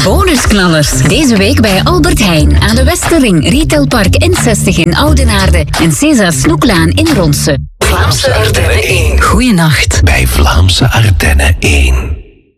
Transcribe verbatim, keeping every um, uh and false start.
Bonusknallers. Deze week bij Albert Heijn aan de Westerring, Retailpark N zestig in Oudenaarde en César Snoeklaan in Ronse. Vlaamse Ardennen één. Goeienacht. Bij Vlaamse Ardennen één.